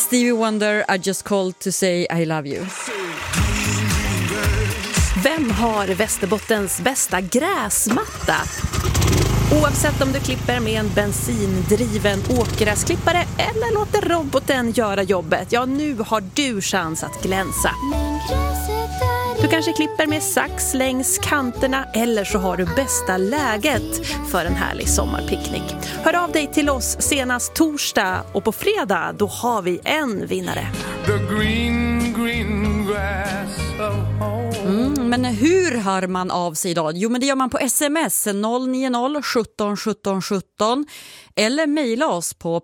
Stevie Wonder, I just called to say I love you. Vem har Västerbottens bästa gräsmatta? Oavsett om du klipper med en bensindriven åkgräsklippare eller låter roboten göra jobbet, ja, nu har du chans att glänsa. Du kanske klipper med sax längs kanterna eller så har du bästa läget för en härlig sommarpicknick. Hör av dig till oss senast torsdag och på fredag då har vi en vinnare. The green, green grass of home. Men hur hör man av sig idag? Jo, men det gör man på sms 090 17 17 17 eller mejla oss på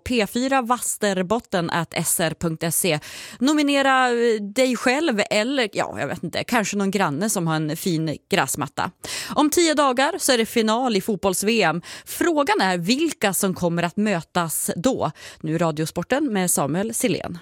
p4vasterbotten@sr.se. Nominera dig själv eller, ja, jag vet inte, kanske någon granne som har en fin gräsmatta. Om 10 dagar så är det final i fotbolls-VM. Frågan är vilka som kommer att mötas då. Nu Radiosporten med Samuel Silén.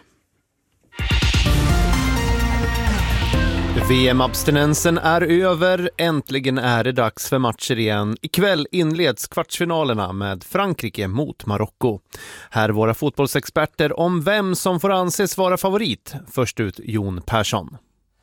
VM-abstinensen är över. Äntligen är det dags för matcher igen. Ikväll inleds kvartsfinalerna med Frankrike mot Marocko. Här är våra fotbollsexperter om vem som får anses vara favorit. Först ut Jon Persson.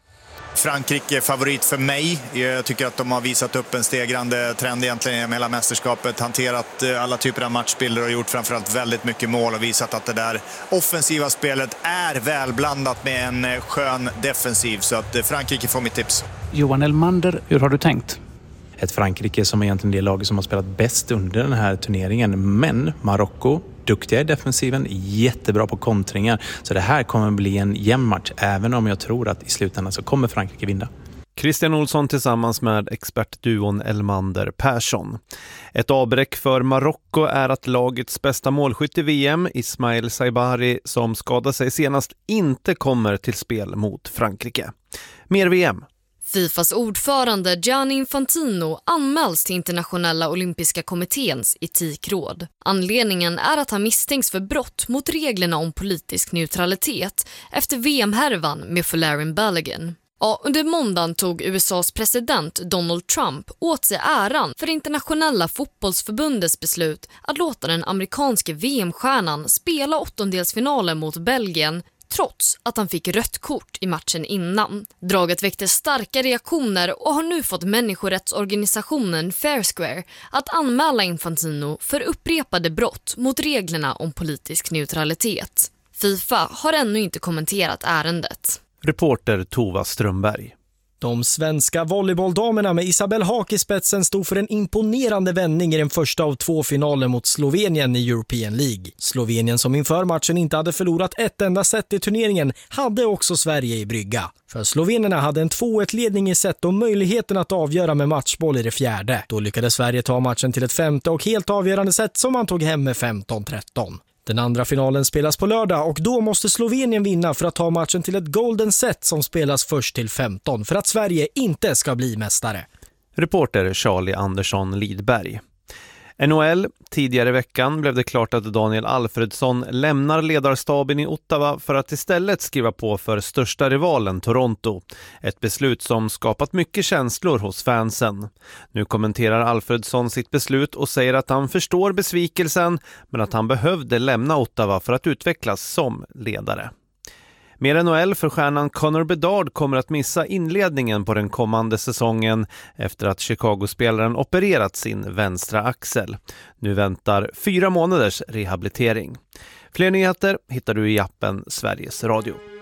Frankrike är favorit för mig. Jag tycker att de har visat upp en stegrande trend egentligen med hela mästerskapet. Hanterat alla typer av matchbilder och gjort framförallt väldigt mycket mål och visat att det där offensiva spelet är välblandat med en skön defensiv. Så att Frankrike får mitt tips. Johan Elmander, hur har du tänkt? Ett Frankrike som är egentligen det laget som har spelat bäst under den här turneringen. Men Marocko, duktiga i defensiven, jättebra på kontringar. Så det här kommer bli en jämn match, även om jag tror att i slutändan så kommer Frankrike vinna. Christian Olsson tillsammans med expertduon Elmander Persson. Ett avbräck för Marocko är att lagets bästa målskytt i VM, Ismail Saibari, som skadade sig senast, inte kommer till spel mot Frankrike. Mer VM. Fifas ordförande Gianni Infantino anmäls till Internationella Olympiska kommitténs etikråd. Anledningen är att han misstänks för brott mot reglerna om politisk neutralitet efter VM-härvan med Folarin Balogun. Ja, under måndagen tog USAs president Donald Trump åt sig äran för Internationella fotbollsförbundets beslut att låta den amerikanske VM-stjärnan spela åttondelsfinalen mot Belgien trots att han fick rött kort i matchen innan. Draget väckte starka reaktioner och har nu fått människorättsorganisationen Fair Square att anmäla Infantino för upprepade brott mot reglerna om politisk neutralitet. FIFA har ännu inte kommenterat ärendet. Reporter Tova Strömberg. De svenska volleybolldamerna med Isabel Haak i spetsen stod för en imponerande vändning i den första av 2 finaler mot Slovenien i European League. Slovenien, som inför matchen inte hade förlorat ett enda set i turneringen, hade också Sverige i brygga. För slovenerna hade en 2-1-ledning i set och möjligheten att avgöra med matchboll i det fjärde. Då lyckades Sverige ta matchen till ett femte och helt avgörande set som man tog hem med 15-13. Den andra finalen spelas på lördag och då måste Slovenien vinna för att ta matchen till ett golden set som spelas först till 15 för att Sverige inte ska bli mästare. Reporter Charlie Andersson Lidberg. NHL. Tidigare i veckan blev det klart att Daniel Alfredsson lämnar ledarstaben i Ottawa för att istället skriva på för största rivalen Toronto. Ett beslut som skapat mycket känslor hos fansen. Nu kommenterar Alfredsson sitt beslut och säger att han förstår besvikelsen men att han behövde lämna Ottawa för att utvecklas som ledare. Mer NHL, för stjärnan Connor Bedard kommer att missa inledningen på den kommande säsongen efter att Chicago-spelaren opererat sin vänstra axel. Nu väntar 4 månaders rehabilitering. Fler nyheter hittar du i appen Sveriges Radio.